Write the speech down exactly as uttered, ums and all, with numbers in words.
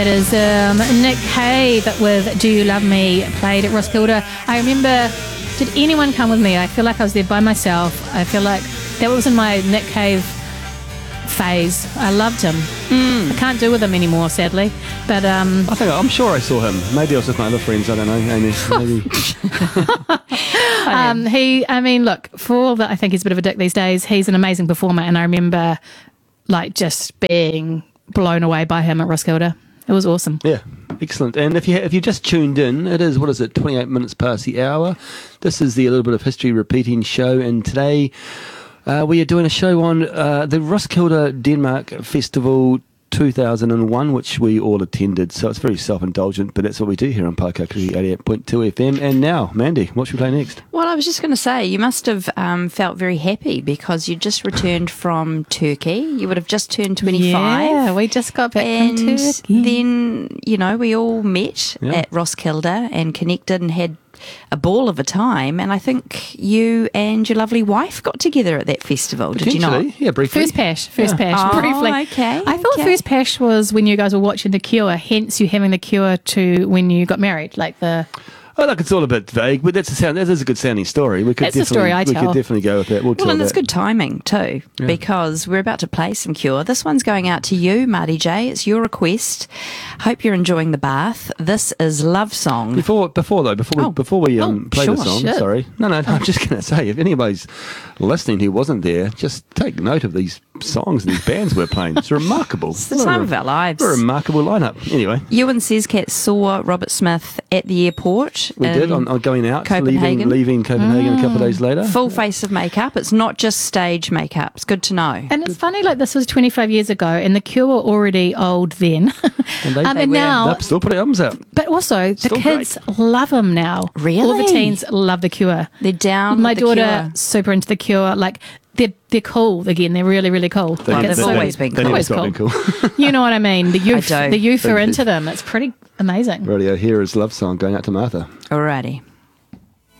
It is um, Nick Cave with Do You Love Me, played at Roskilde. I remember, did anyone come with me? I feel like I was there by myself. I feel like that was in my Nick Cave phase. I loved him. Mm. I can't do with him anymore, sadly. But um, I think I'm sure I saw him. Maybe I was with my other friends. I don't know, Amy. Maybe. um, he, I mean, look, for all that I think he's a bit of a dick these days, he's an amazing performer, and I remember like just being blown away by him at Roskilde. It was awesome. Yeah, excellent. And if you if you just tuned in, it is, what is it, twenty-eight minutes past the hour. This is the A Little Bit of History Repeating show, and today uh, we are doing a show on uh, the Roskilde Denmark Festival two thousand one, which we all attended. So it's very self-indulgent, but that's what we do here on Paukaki eighty-eight point two F M. And now, Mandy, what should we play next? Well, I was just going to say, you must have um, felt very happy because you just returned from Turkey. You would have just turned twenty-five. Yeah, we just got back and from Turkey. Then, you know, we all met Yeah. at Roskilde and connected and had a ball of a time. And I think you and your lovely wife got together at that festival, did you not? Potentially, yeah, briefly. First Pash, First Yeah. Pash, Oh, briefly. okay, I thought okay. First Pash was when you guys were watching The Cure, hence you having The Cure to when you got married, like the... Oh, look, it's all a bit vague, but that's a sound. That is a good sounding story. We could It's the definitely, story I we tell. could definitely go with that. We'll, Well, tell and that. it's good timing too, Yeah. because we're about to play some Cure. This one's going out to you, Marty J. It's your request. Hope you're enjoying the bath. This is Love Song. Before, before though, before we, Oh. before we um, Oh, play sure, the song, shit. sorry. No, no, no I'm just going to say, if anybody's listening who wasn't there, just take note of these songs and these bands we're playing. It's remarkable. It's the time of our lives. A remarkable lineup. Anyway, You and Sezcat saw Robert Smith at the airport. we in did on, on going out, Copenhagen. leaving, leaving Copenhagen a couple of days later. Full face of makeup. It's not just stage makeup. It's good to know. And it's funny, like this was twenty-five years ago, and The Cure were already old then. And they, um, they and were. now, They're still putting albums out. but also the Still kids love them now. Really? All the teens love The Cure. They're down My with the daughter, Cure. super into The Cure. Like they're they're cool again. They're really really cool. They- Like, they've it's they- so- always been they cool. never Always stop being cool. You know what I mean? The youth, do. the youth They are do. into them. It's pretty amazing. Radio, here is Love Song going out to Martha. Alrighty.